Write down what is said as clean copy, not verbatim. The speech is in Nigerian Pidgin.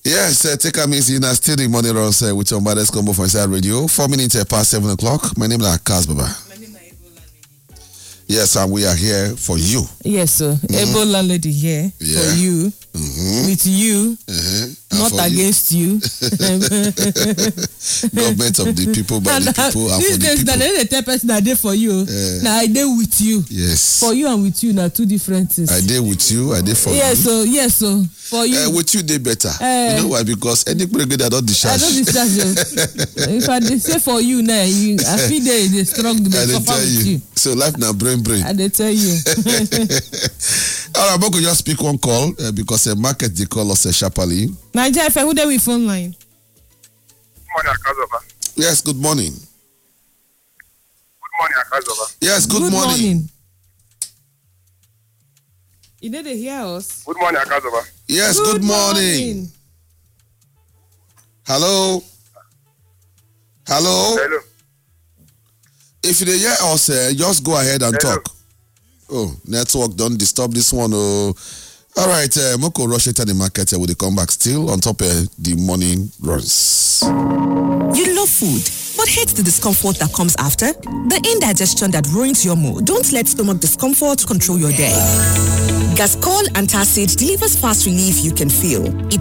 Yes, take a easy. Now still the morning runs with your mother's combo for inside radio. 4 minutes past 7 o'clock. My name is Kaz Baba. Yes, and we are here for you. Yes, sir. Ebola lady here for you. With you. Not against you. Government of the people, by the people, and these for days, the people. the third person that day for you. Now I dey with you. Yes. For you and with you, now two different things. I dey with you, I dey for you. Yes, so for you. With you, they better. You know why? Because any brigade I don't discharge. I don't discharge you. If I say for you now, I feel they strong to suffer with you. So life now brain. I dey tell you. All right, Boko just speak one call because the market they call us sharply. Nigeria, who there with phone line? Good morning, Akazova. Yes, good morning. Good morning, Akazova. Yes, good morning. You need to hear us? Good morning, Akazova. Yes, good morning. Hello. Hello. If you hear us, just go ahead and Hello. talk. Oh, network don't disturb this one. Oh, all right. Moko rush it at the market. Will they come back still on top of the morning runs? You love food, but hate the discomfort that comes after? The indigestion that ruins your mood. Don't let stomach discomfort control your day. Gascol Antacid delivers fast relief you can feel. It